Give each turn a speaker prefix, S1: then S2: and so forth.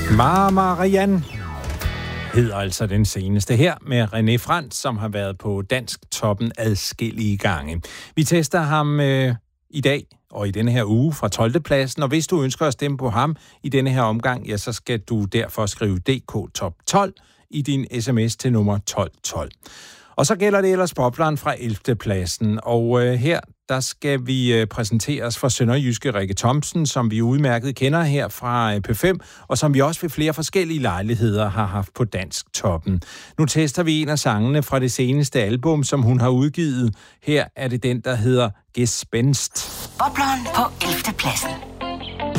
S1: Marianne hedder altså den seneste her med René Frantz, som har været på dansk toppen adskillige gange. Vi tester ham i dag og i denne her uge fra 12. pladsen, og hvis du ønsker at stemme på ham i denne her omgang, ja, så skal du derfor skrive DK Top 12 i din sms til nummer 1212. Og så gælder det ellers bobleren fra 11. pladsen, og her der skal vi præsentere os for sønderjyske Rikke Thomsen, som vi udmærket kender her fra P5, og som vi også ved flere forskellige lejligheder har haft på dansk toppen. Nu tester vi en af sangene fra det seneste album, som hun har udgivet. Her er det den, der hedder Gespenst.
S2: Bobleren på 11. pladsen.